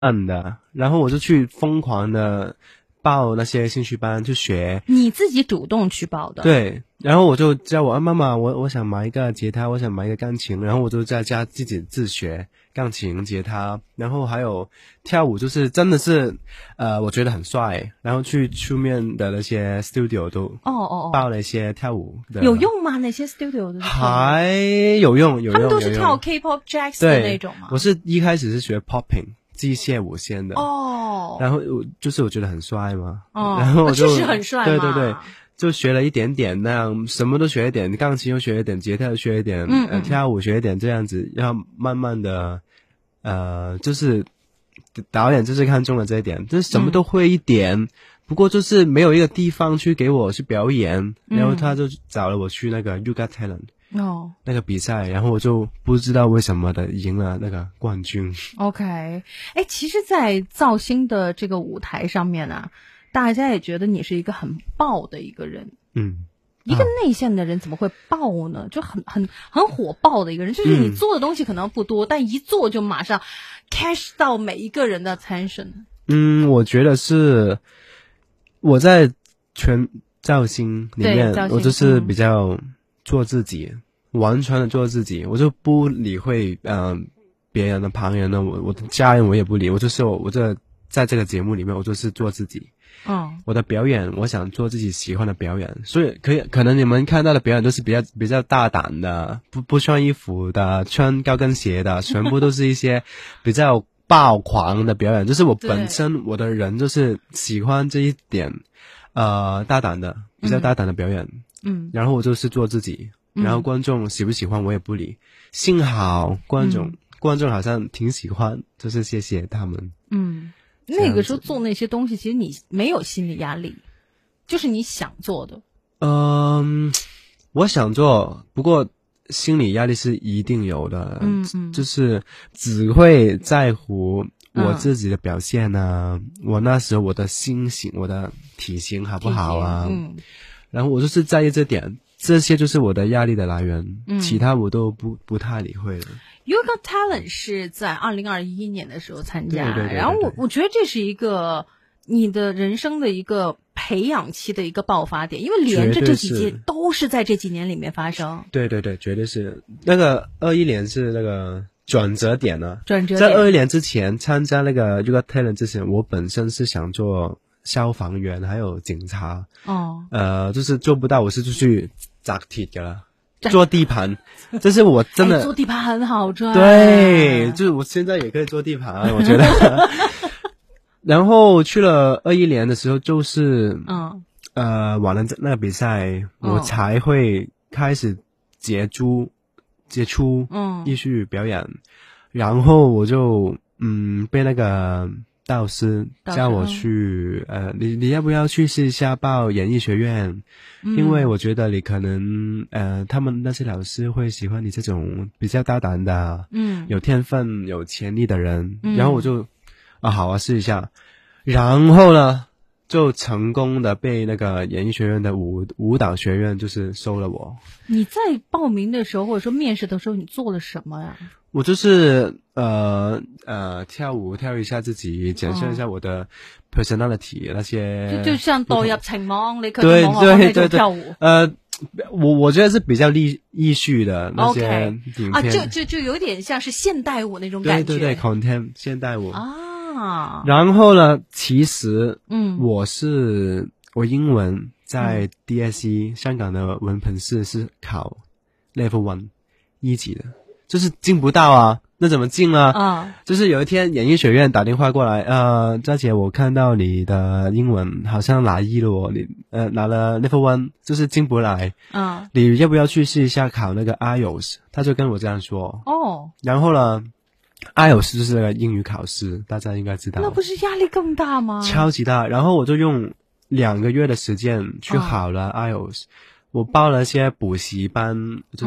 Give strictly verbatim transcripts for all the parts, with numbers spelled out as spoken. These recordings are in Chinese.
嗯的，然后我就去疯狂的报那些兴趣班去学。 你自己主动去报的？ 对，然后我就叫我妈妈，我我想买一个吉他，我想买一个钢琴，然后我就在家自己自学钢琴、吉他，然后还有跳舞，就是真的是呃，我觉得很帅，然后去出面的那些 studio 都哦哦哦， 报了一些跳舞的， 有用吗？那些 studio 的还有用，有用， 他们都是跳 K-pop Jazz 的那种吗？ 我是一开始是学 popping。机械舞先的哦， 然后我就是我觉得很帅嘛， 哦， 然后我就确实很帅嘛， 对对对，就学了一点点那样，什么都学一点，钢琴又学一点，吉他又学一点， 嗯嗯呃，跳舞学一点，这样子，然后慢慢的，呃，就是导演就是看中了这一点，就是什么都会一点，嗯、不过就是没有一个地方去给我去表演，然后他就找了我去那个 You Got Talent。哦，那个比赛，然后我就不知道为什么的赢了那个冠军。 OK， 哎，其实，在造星的这个舞台上面啊，大家也觉得你是一个很爆的一个人。 嗯， 一个内向的人怎么会爆呢？就很很很火爆的一个人，就是你做的东西可能不多，嗯、但一做就马上 catch 到每一个人的 attention。 嗯，我觉得是我在全造星里面，我就是比较。做自己，完全的做自己，我就不理会嗯、呃、别人的旁人呢，我我的家人我也不理，我就是我我这在这个节目里面我就是做自己。 嗯， 我的表演我想做自己喜欢的表演，所以可以可能你们看到的表演都是比较比较大胆的，不不穿衣服的，穿高跟鞋的，全部都是一些比较爆狂的表演，就是我本身我的人就是喜欢这一点呃大胆的比较大胆的表演。嗯嗯， 然后我就是做自己，然后观众喜不喜欢我也不理。幸好观众、嗯、观众好像挺喜欢，就是谢谢他们。 嗯，那个时候做那些东西，其实你没有心理压力，就是你想做的。 嗯，我想做，不过心理压力是一定有的。 嗯嗯， 就是只会在乎我自己的表现啊，嗯、我那时候我的心形、我的体型好不好啊？ 嗯。 然后我就是在意这点，这些就是我的压力的来源，嗯、其他我都不不太理会了。 You Got Talent 是在二零二一年的时候参加， 对对对对对， 然后我我觉得这是一个你的人生的一个培养期的一个爆发点，因为连着这几届都是在这几年里面发生。 对对对，绝对是那个二一年是那个转折点呢、啊。 转折点在二一年之前参加那个 You Got Talent 之前，我本身是想做消防员还有警察哦， 呃，就是做不到，我是出去砸铁的了，做地盘，这是我真的、 哎、做地盘很好赚， 对，就是我现在也可以做地盘，我觉得。然后去了二一年的时候，就是嗯呃完了那个比赛，我才会开始接触接触嗯艺术表演，嗯、然后我就嗯被那个导师叫我去呃，你你要不要去试一下报演艺学院？嗯、因为我觉得你可能呃，他们那些老师会喜欢你这种比较大胆的，嗯，有天分、有潜力的人。嗯、然后我就啊，好啊，试一下。然后呢，就成功的被那个演艺学院的舞舞蹈学院就是收了我。 你在报名的时候或者说面试的时候，你做了什么呀？ 我就是呃呃跳舞跳一下自己，展现一下我的 personality、哦、那些， 就就像代入情網，你佢對網絡那種跳舞。 呃，我我觉得是比较艺艺术的那些影片、 okay. 啊，就就就有点像是现代舞那种感觉。 对对对 ，contempt 现代舞啊。 然后呢，其实嗯， 我是我英文在 D S E、嗯、香港的文凭试是考 level one 一级的。就是进不到啊，那怎么进呢？ 啊， 就是有一天演艺学院打电话过来，呃，佳姐，我看到你的英文好像拿一了哦，你呃拿了 level one， 就是进不来。 啊， 你要不要去试一下考那个 I E L T S？ 他就跟我这样说。 哦， 然后呢 ，I E L T S 就是那个英语考试，大家应该知道。 那不是压力更大吗？ 超级大。然后我就用两个月的时间去考了 I E L T S，、哦、我报了一些补习班，就是。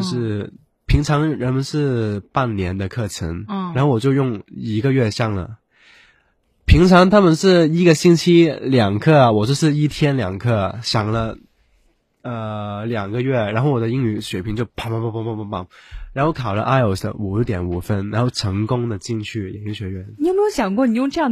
嗯平常人们是半年的课程，嗯，然后我就用一个月上了。平常他们是一个星期两课，我就是一天两课，上了呃两个月，然后我的英语水平就砰砰砰砰砰砰砰，然后考了 I E L T S 五点五分，然后成功的进去演艺学院。 你有没有想过，你用这样